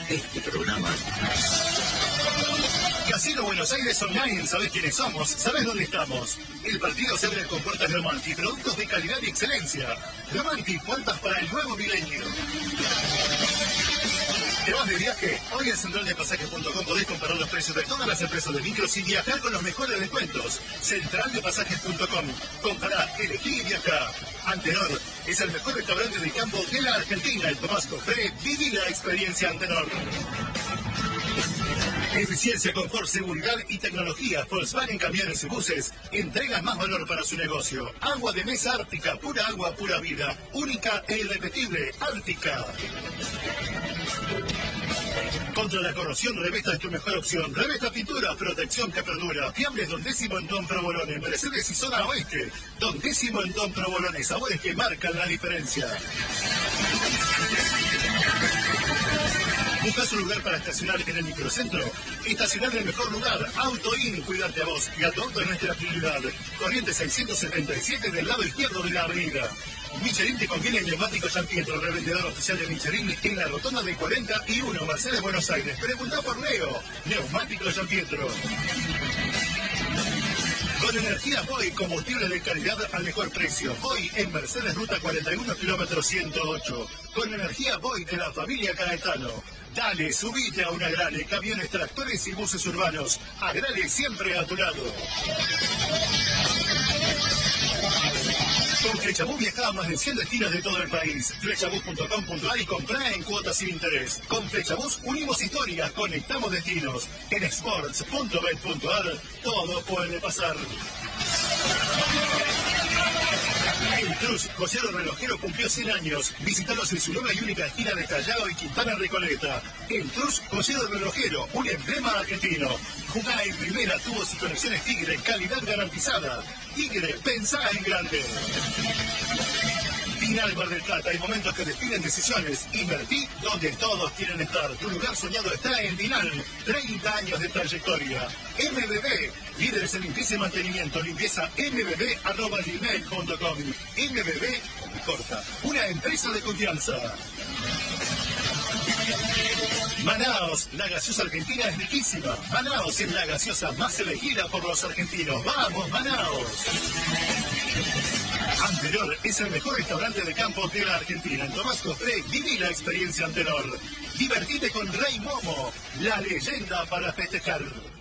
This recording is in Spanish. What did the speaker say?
este programa. Casino Buenos Aires Online, ¿sabés quiénes somos? ¿Sabés dónde estamos? El partido se abre con puertas Romanti, productos de calidad y excelencia. Romanti, puertas para el nuevo milenio. ¿Te vas de viaje? Hoy en centraldepasajes.com podés comparar los precios de todas las empresas de micros y viajar con los mejores descuentos. Centraldepasajes.com. Compará, elegí y viajá. Antenor es el mejor restaurante de campo de la Argentina. El Tomás Cofré, viví la experiencia Antenor. Eficiencia, confort, seguridad y tecnología. Volkswagen Camiones y Buses entrega más valor para su negocio. Agua de mesa Ártica, pura agua, pura vida. Única e irrepetible, Ártica. Contra la corrosión, Revesta es tu mejor opción. Revesta Pintura, protección que perdura. Fiambres Don Décimo en Don Provolone, Mercedes y Zona Oeste. Don Décimo en Don Provolone, sabores que marcan la diferencia. ¿Buscas un lugar para estacionar en el microcentro? Estacionar en el mejor lugar. Auto-In, cuidarte a vos y a tu auto es nuestra prioridad. Corriente 677 del lado izquierdo de la avenida. Michelin te conviene el neumático San Pietro, revendedor oficial de Michelin en la rotonda de 41, Mercedes, Buenos Aires. Pregunta por Leo. Neumático San Pietro. Con energía Voy, combustible de calidad al mejor precio. Voy en Mercedes, ruta 41, kilómetro 108. Con energía Voy de la familia Caetano. Dale, subite a un Agrale, camiones, tractores y buses urbanos. Agrale siempre a tu lado. Con Flechabús viaja a más de 100 destinos de todo el país. Flechabús.com.ar y comprá en cuotas sin interés. Con Flechabús unimos historias, conectamos destinos. En sports.bet.ar todo puede pasar. El Cruz, joyero relojero, cumplió 100 años. Visítanos en su nueva y única esquina de Callao y Quintana Recoleta. El Cruz, joyero relojero, un emblema argentino. Jugá en primera, tubos y conexiones Tigre, calidad garantizada. Tigre, pensá en grande. Final Mar del Plata, hay momentos que definen decisiones. Invertí donde todos quieren estar. Tu lugar soñado está en Vinal. 30 años de trayectoria. MBB, líderes en limpieza y mantenimiento. Limpieza mbb@gmail.com. MBB, corta. Una empresa de confianza. Manaos, la gaseosa argentina es riquísima. Manaos es la gaseosa más elegida por los argentinos. ¡Vamos, Manaos! Antenor es el mejor restaurante de campo de la Argentina. En Tomás Cofré, viví la experiencia Antenor. Divertite con Rey Momo, la leyenda para festejar.